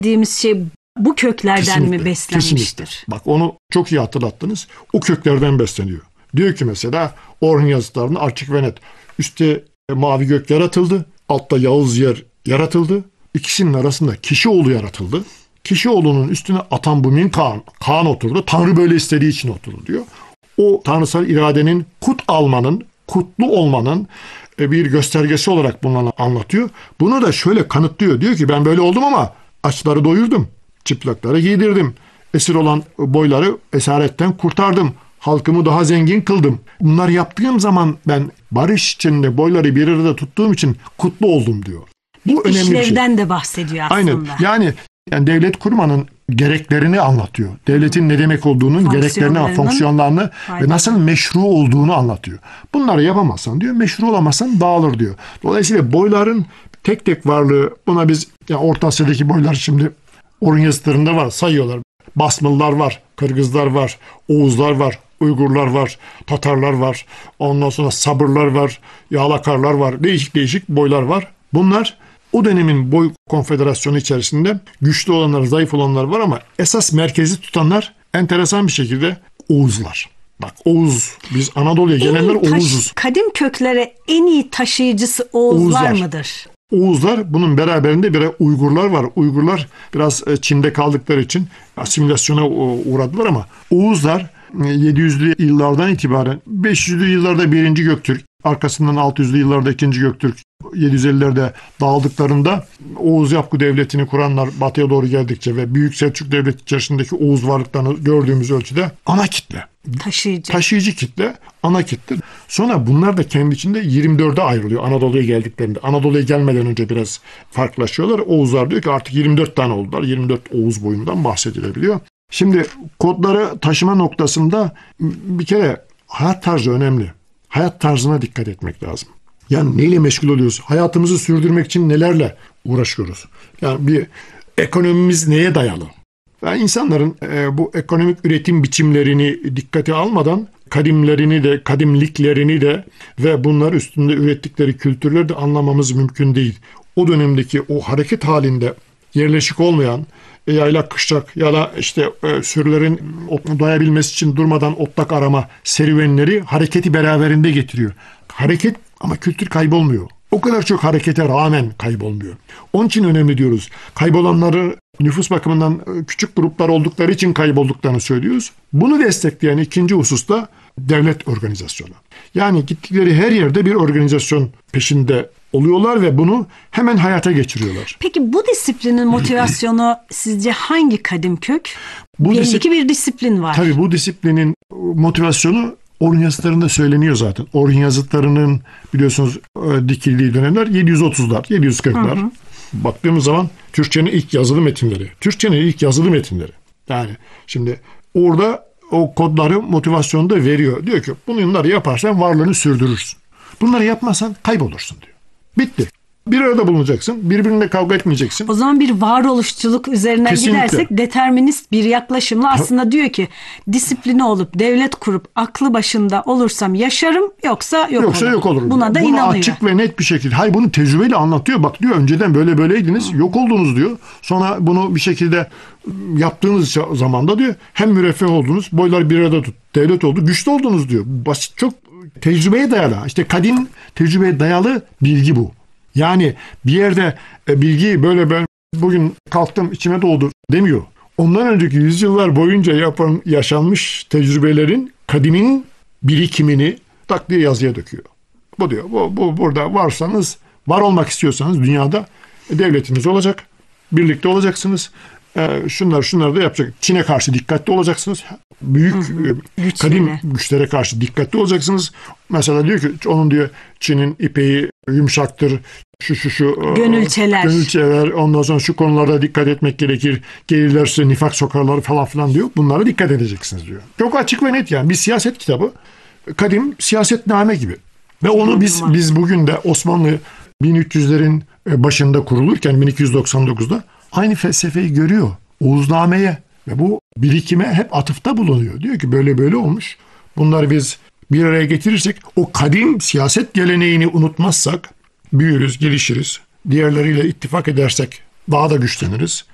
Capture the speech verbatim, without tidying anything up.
dediğimiz şey bu köklerden kesinlikle, mi beslenmiştir? Kesinlikle. Bak onu çok iyi hatırlattınız. O köklerden besleniyor. Diyor ki mesela Orhun yazıtlarında açık ve net. Üstte mavi gök yaratıldı. Altta Yağız yer yaratıldı. İkisinin arasında Kişioğlu yaratıldı. Kişioğlu'nun üstüne Atambumin Kaan. Kaan oturdu. Tanrı böyle istediği için oturdu diyor. O tanrısal iradenin kut almanın, kutlu olmanın bir göstergesi olarak bunu anlatıyor. Bunu da şöyle kanıtlıyor. Diyor ki ben böyle oldum ama açları doyurdum. Çıplakları giydirdim. Esir olan boyları esaretten kurtardım. Halkımı daha zengin kıldım. Bunları yaptığım zaman ben barış içinde boyları bir arada tuttuğum için kutlu oldum diyor. Bu bir önemli bir şey. İşlevden de bahsediyor aslında. Aynen. Yani, yani devlet kurmanın gereklerini anlatıyor. Devletin ne demek olduğunun gereklerini, fonksiyonlarını ve nasıl meşru olduğunu anlatıyor. Bunları yapamazsan diyor, meşru olamazsan dağılır diyor. Dolayısıyla boyların tek tek varlığı, buna biz yani Orta Asya'daki boylar şimdi Orhun yazıtlarında var, sayıyorlar. Basmalılar var, Kırgızlar var, Oğuzlar var, Uygurlar var, Tatarlar var, ondan sonra Sabırlar var, Yağlakarlar var, değişik değişik boylar var. Bunlar o dönemin boy konfederasyonu içerisinde güçlü olanlar, zayıf olanlar var ama esas merkezi tutanlar enteresan bir şekilde Oğuzlar. Bak Oğuz, biz Anadolu'ya gelenler taş, Oğuzuz. Kadim köklere en iyi taşıyıcısı Oğuzlar, Oğuzlar mıdır? Oğuzlar, bunun beraberinde bir Uygurlar var. Uygurlar biraz Çin'de kaldıkları için asimilasyona uğradılar ama Oğuzlar yedi yüzlü yıllardan itibaren beş yüzlü yıllarda birinci Göktürk, arkasından altı yüzlü yıllarda ikinci Göktürk, yedi yüz ellilerde dağıldıklarında Oğuz Yapgu Devleti'ni kuranlar batıya doğru geldikçe ve Büyük Selçuk Devleti içerisindeki Oğuz varlıklarını gördüğümüz ölçüde ana kitle. Taşıyıcı. Taşıyıcı kitle, ana kitle. Sonra bunlar da kendi içinde yirmi dörde ayrılıyor Anadolu'ya geldiklerinde. Anadolu'ya gelmeden önce biraz farklılaşıyorlar. Oğuzlar diyor ki artık yirmi dört tane oldular. yirmi dört Oğuz boyundan bahsedilebiliyor. Şimdi kodları taşıma noktasında bir kere hayat tarzı önemli. Hayat tarzına dikkat etmek lazım. Yani neyle meşgul oluyoruz? Hayatımızı sürdürmek için nelerle uğraşıyoruz? Yani bir ekonomimiz neye dayalı? Yani insanların e, bu ekonomik üretim biçimlerini dikkate almadan kadimlerini de, kadimliklerini de ve bunlar üstünde ürettikleri kültürleri de anlamamız mümkün değil. O dönemdeki o hareket halinde yerleşik olmayan yaylak kışlak ya da işte e, sürülerin otunu doyabilmesi için durmadan otlak arama serüvenleri hareketi beraberinde getiriyor. Hareket ama kültür kaybolmuyor. O kadar çok harekete rağmen kaybolmuyor. Onun için önemli diyoruz. Kaybolanları nüfus bakımından küçük gruplar oldukları için kaybolduklarını söylüyoruz. Bunu destekleyen ikinci husus da devlet organizasyonu. Yani gittikleri her yerde bir organizasyon peşinde oluyorlar ve bunu hemen hayata geçiriyorlar. Peki bu disiplinin motivasyonu sizce hangi kadim kök? Bu Belli ki bir disiplin var. Tabii bu disiplinin motivasyonu Orhun yazıtlarında söyleniyor zaten. Orhun yazıtlarının biliyorsunuz dikildiği dönemler yedi yüz otuzlar, yedi yüz kırklar. Hı hı. Baktığımız zaman Türkçenin ilk yazılı metinleri. Türkçenin ilk yazılı metinleri. Yani şimdi orada o kodları, motivasyonu da veriyor. Diyor ki bunları yaparsan varlığını sürdürürsün. Bunları yapmazsan kaybolursun diyor. Bitti. Bir arada bulunacaksın. Birbirine kavga etmeyeceksin. O zaman bir varoluşçuluk üzerinden Kesinlikle. gidersek determinist bir yaklaşımla aslında diyor ki disiplini olup devlet kurup aklı başında olursam yaşarım yoksa yok yoksa olurum. yok olurum. Buna da bunu inanıyor. Açık ve net bir şekilde. Hayır bunu tecrübeyle anlatıyor. Bak diyor önceden böyle böyleydiniz. Yok oldunuz diyor. Sonra bunu bir şekilde yaptığınız zaman da diyor hem müreffeh oldunuz. Boylar bir arada tut. Devlet oldu. Güçlü oldunuz diyor. Basit çok tecrübeye dayalı. İşte kadim tecrübeye dayalı bilgi bu. Yani bir yerde e, bilgi böyle ben bugün kalktım içime doğdu demiyor. Ondan önceki yüzyıllar boyunca yapan yaşanmış tecrübelerin kadimin birikimini tak diye yazıya döküyor. Bu diyor bu, bu burada varsanız var olmak istiyorsanız dünyada e, devletiniz olacak. Birlikte olacaksınız. E, şunlar şunlar da yapacak. Çin'e karşı dikkatli olacaksınız. Büyük hı hı. E, kadim güçlere karşı dikkatli olacaksınız. Mesela diyor ki onun diyor Çin'in ipeği yumuşaktır. Şu şu şu gönülçeler. Gönülçeler. Ondan sonra şu konularda dikkat etmek gerekir. Gelirlerse nifak sokarlar falan filan diyor. Bunlara dikkat edeceksiniz diyor. Çok açık ve net yani. Bir siyaset kitabı. Kadim siyasetname gibi. Ve onu biz biz bugün de Osmanlı bin üç yüzlerin başında kurulurken bin iki yüz doksan dokuzda aynı felsefeyi görüyor. Oğuzname'ye ve bu birikime hep atıfta bulunuyor. Diyor ki böyle böyle olmuş. Bunları biz bir araya getirirsek o kadim siyaset geleneğini unutmazsak büyürüz, gelişiriz. Diğerleriyle ittifak edersek daha da güçleniriz.